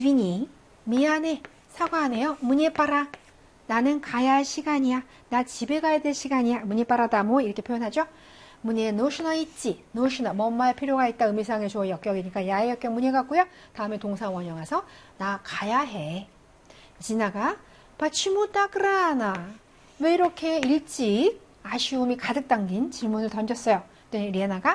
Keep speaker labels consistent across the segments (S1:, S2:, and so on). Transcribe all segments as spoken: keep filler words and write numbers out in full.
S1: 위니, 미안해, 사과하네요. 문예 빠라. 나는 가야 할 시간이야. 나 집에 가야 될 시간이야. 문예 빠라다 뭐 이렇게 표현하죠. 문예 노시너 있지. 노시너 뭔 말 필요가 있다. 의미상의 주어 역격이니까 야의 역격 문예 같고요. 다음에 동사 원형 와서 나 가야 해. 지나가 почему так рано? 왜 이렇게 일찍? 아쉬움이 가득 담긴 질문을 던졌어요. 네, 리에나가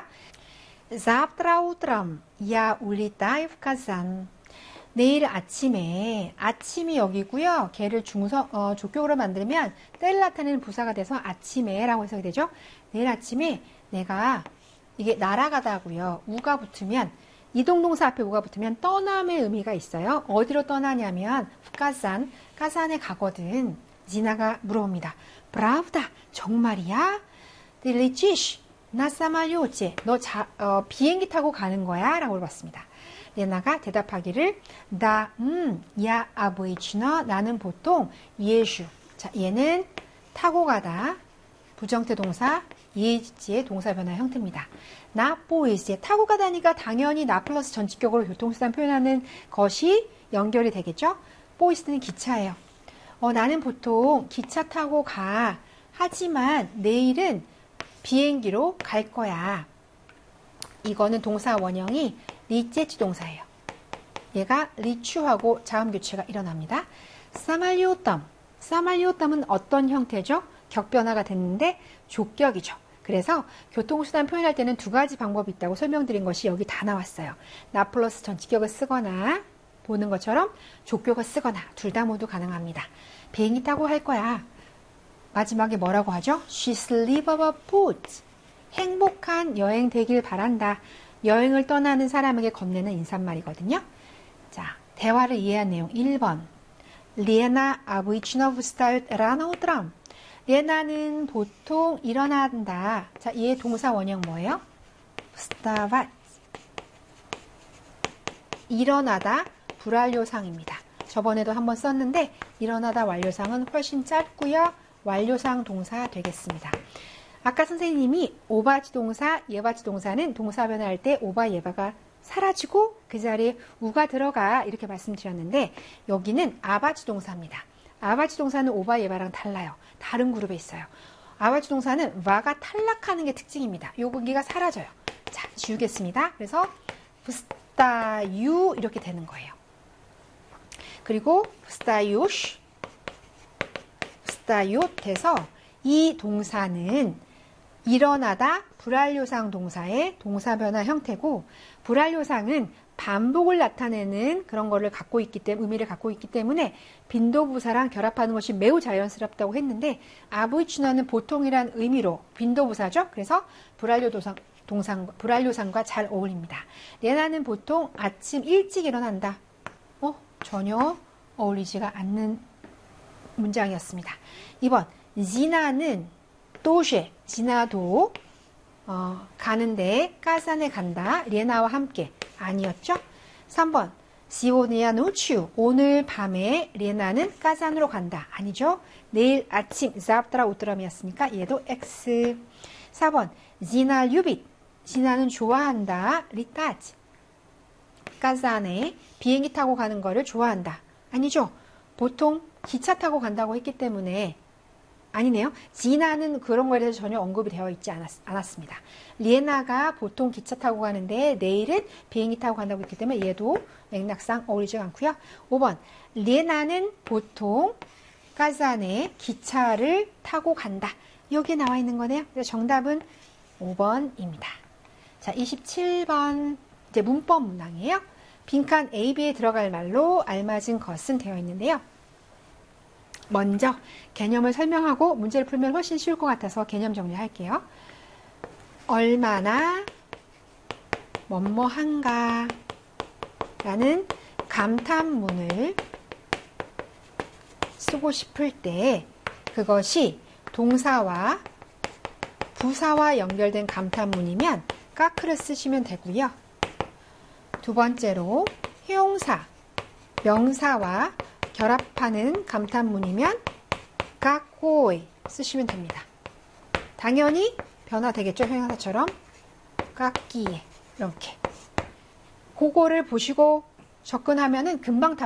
S1: завтра утром я улетаю в Казань. 내일 아침에, 아침이 여기고요. 걔를 중서, 어, 조격으로 만들면 때를 나타내는 부사가 돼서 아침에 라고 해석이 되죠. 내일 아침에 내가 이게 날아가다고요. 우가 붙으면 이동동사 앞에 우가 붙으면 떠남의 의미가 있어요. 어디로 떠나냐면 까산, 까산에 가거든. 지나가 물어봅니다. 브라우다, 정말이야? Ты летишь на самолете. 너 자, 어, 비행기 타고 가는 거야? 라고 물어봤습니다. 레나가 대답하기를 나, 음, 야, 아브이치너, 나는 보통 예슈. 자, 얘는 타고 가다, 부정태 동사, 예지의 동사 변화 형태입니다. 나, 보이스, 타고 가다니까 당연히 나 플러스 전직격으로 교통수단 표현하는 것이 연결이 되겠죠? 보이스는 기차예요. 어, 나는 보통 기차 타고 가. 하지만 내일은 비행기로 갈 거야. 이거는 동사 원형이 리제치 동사예요. 얘가 리추하고 자음 교체가 일어납니다. 사말리오땀. 사말리오땀은 어떤 형태죠? 격변화가 됐는데 족격이죠. 그래서 교통수단 표현할 때는 두 가지 방법이 있다고 설명드린 것이 여기 다 나왔어요. 나 플러스 전치격을 쓰거나 보는 것처럼 족격을 쓰거나 둘 다 모두 가능합니다. 비행기 타고 할 거야. 마지막에 뭐라고 하죠? She's live a boat. 행복한 여행 되길 바란다. 여행을 떠나는 사람에게 건네는 인사말이거든요. 자, 대화를 이해한 내용 일 번. 리에나 아브이치너 встает рано утром. 리에나는 보통 일어난다. 자, 얘 동사 원형 뭐예요? вставать. 일어나다 불완료상입니다. 저번에도 한번 썼는데 일어나다 완료상은 훨씬 짧고요. 완료상 동사 되겠습니다. 아까 선생님이 오바지 동사, 예바지 동사는 동사 변화할 때 오바, 예바가 사라지고 그 자리에 우가 들어가 이렇게 말씀드렸는데 여기는 아바지 동사입니다. 아바지 동사는 오바, 예바랑 달라요. 다른 그룹에 있어요. 아바지 동사는 와가 탈락하는 게 특징입니다. 여기가 사라져요. 자, 지우겠습니다. 그래서 부스타유 이렇게 되는 거예요. 그리고 부스타유시, 부스타욤 돼서 이 동사는 일어나다 불완료상 동사의 동사 변화 형태고 불완료상은 반복을 나타내는 그런 거를 갖고 있기 때문에 의미를 갖고 있기 때문에 빈도부사랑 결합하는 것이 매우 자연스럽다고 했는데 아브이치너는 보통이란 의미로 빈도부사죠. 그래서 불완료 동상, 동상 불완료상과 잘 어울립니다. 레나는 보통 아침 일찍 일어난다. 어? 전혀 어울리지가 않는 문장이었습니다. 이 번 지나는 도쉐, 지나도 어, 가는데 까산에 간다. 리에나와 함께 아니었죠? 삼 번 시오네야 노추 오늘 밤에 리에나는 까산으로 간다. 아니죠? 내일 아침 завтра 우트럼이었으니까 얘도 X. 사 번 지나 유빗 지나는 좋아한다. 리타지 까산에 비행기 타고 가는 거를 좋아한다. 아니죠? 보통 기차 타고 간다고 했기 때문에 아니네요. 지나는 그런 거에 대해서 전혀 언급이 되어 있지 않았, 않았습니다. 리에나가 보통 기차 타고 가는데 내일은 비행기 타고 간다고 했기 때문에 얘도 맥락상 어울리지 않고요. 오 번 리에나는 보통 까산에 기차를 타고 간다. 여기에 나와 있는 거네요. 그래서 정답은 오 번입니다. 자, 이십칠 번 이제 문법 문항이에요. 빈칸 A, B에 들어갈 말로 알맞은 것은 되어 있는데요. 먼저 개념을 설명하고 문제를 풀면 훨씬 쉬울 것 같아서 개념 정리할게요. 얼마나 뭐뭐한가 라는 감탄문을 쓰고 싶을 때 그것이 동사와 부사와 연결된 감탄문이면 까크를 쓰시면 되고요. 두 번째로 형용사, 명사와 결합하는 감탄문이면 까꼬이 쓰시면 됩니다. 당연히 변화되겠죠. 형용사처럼 까끼에 이렇게 그거를 보시고 접근하면은 금방